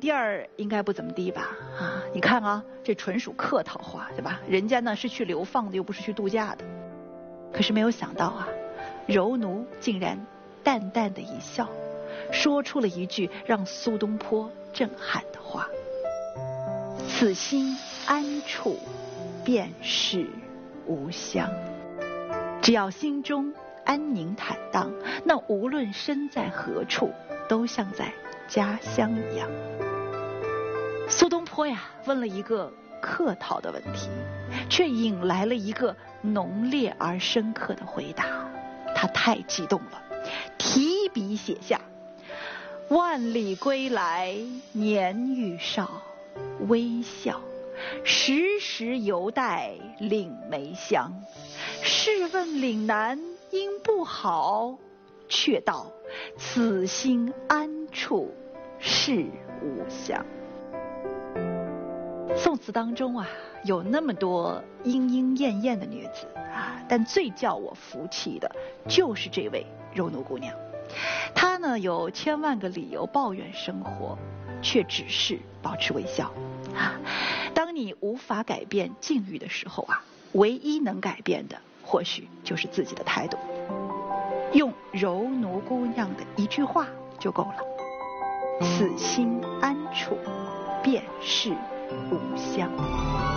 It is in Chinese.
第二应该不怎么地吧？啊，你看啊，这纯属客套话，对吧？人家呢是去流放的，又不是去度假的。可是没有想到啊，柔奴竟然淡淡的一笑，说出了一句让苏东坡震撼的话：此心安处，便是吾乡。只要心中安宁坦荡，那无论身在何处，都像在家乡一样。苏东坡呀，问了一个客套的问题，却引来了一个浓烈而深刻的回答。他太激动了，提笔写下：万里归来年愈少，微笑时时犹带岭梅香。试问岭南应不好，却道此心安处是吾乡。宋词当中啊，有那么多莺莺燕燕的女子啊，但最叫我服气的就是这位柔奴姑娘。她呢有千万个理由抱怨生活，却只是保持微笑啊。当你无法改变境遇的时候啊，唯一能改变的或许就是自己的态度。用柔奴姑娘的一句话就够了：此心安处，便是吾乡。